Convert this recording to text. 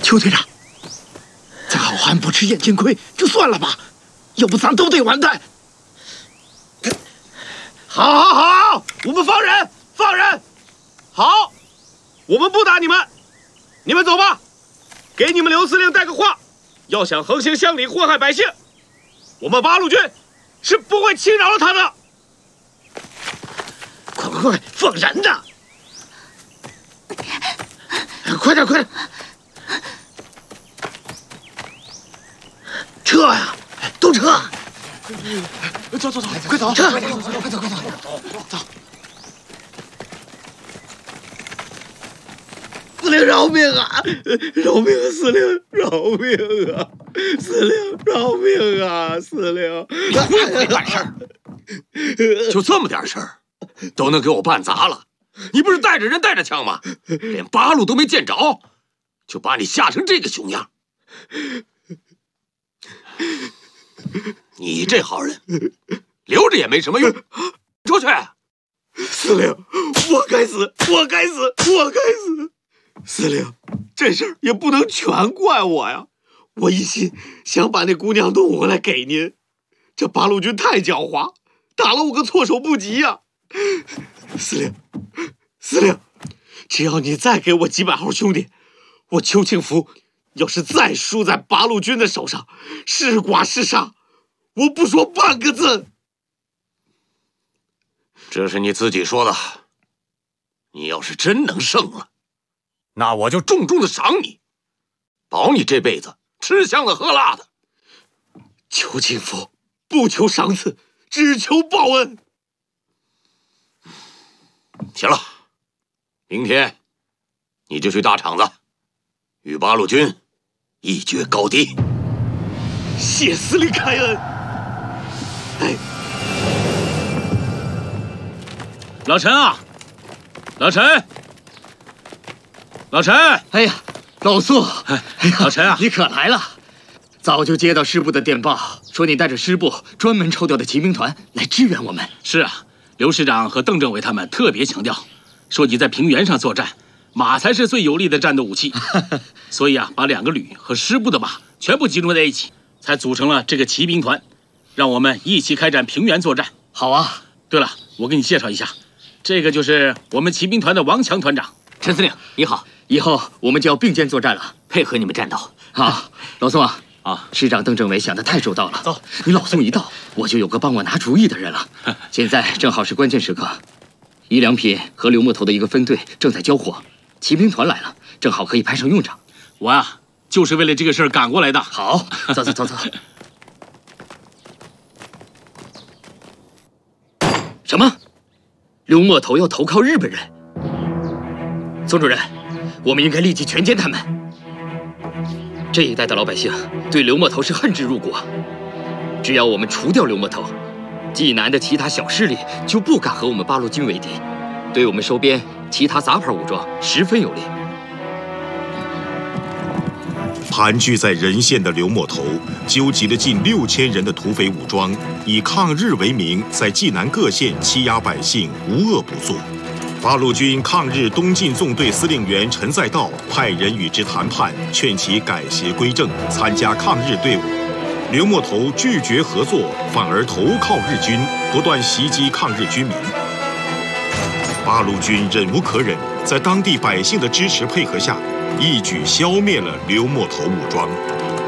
邱队长，咱好汉不吃眼前亏，就算了吧，要不咱都得完蛋。 好，我们放人，放人。好，我们不打你们，你们走吧。给你们刘司令带个话，要想横行乡里祸害百姓，我们八路军是不会轻饶了他的。 快，放人呐！快点！撤呀！都撤！ 走，快走！ 撤！ 快走！ 司令饶命啊！饶命啊！司令饶命啊！司令饶命啊！司令， 会不会办事儿？就这么点事儿，都能给我办砸了？你不是带着人带着枪吗？连八路都没见着，就把你吓成这个熊样。你这好人，留着也没什么用。出去！ 司令，我该死！司令，这事儿也不能全怪我呀！我一心想把那姑娘弄回来给您，这八路军太狡猾，打了我个措手不及呀！司令，只要你再给我几百号兄弟，我邱庆福要是再输在八路军的手上，是剐是杀，我不说半个字。 这是你自己说的。你要是真能胜了，那我就重重的赏你，保你这辈子吃香的喝辣的。 邱庆福不求赏赐，只求报恩。 行了，明天你就去大场子，与八路军一决高低。 谢司令开恩。 老陈啊，老陈！ 哎呀，老苏， 老陈啊， 你可来了！早就接到师部的电报，说你带着师部专门抽调的骑兵团来支援我们。 是啊，刘师长和邓政委他们特别强调，说你在平原上作战，马才是最有力的战斗武器。所以啊，把2个旅和师部的马全部集中在一起，才组成了这个骑兵团，让我们一起开展平原作战。 好啊！ 对了，我给你介绍一下，这个就是我们骑兵团的王强团长。 陈司令你好， 以后我们就要并肩作战了， 配合你们战斗。 好，老宋啊， 师长邓政委想得太周到了。走，你老宋一到，我就有个帮我拿主意的人了。现在正好是关键时刻，伊良品和刘木头的一个分队正在交火，骑兵团来了，正好可以派上用场。 我啊，就是为了这个事儿赶过来的。 好，走。什么？刘墨头要投靠日本人？宋主任，我们应该立即全歼他们。这一带的老百姓对刘墨头是恨之入骨，只要我们除掉刘墨头，济南的其他小势力就不敢和我们八路军为敌，对我们收编其他杂牌武装十分有利。 盘踞在任县的刘墨头纠集了近6000人的土匪武装，以抗日为名，在济南各县欺压百姓，无恶不作。八路军抗日东进纵队司令员陈再道派人与之谈判，劝其改邪归正，参加抗日队伍。刘墨头拒绝合作，反而投靠日军，不断袭击抗日军民。八路军忍无可忍，在当地百姓的支持配合下，一举消灭了刘墨头武装。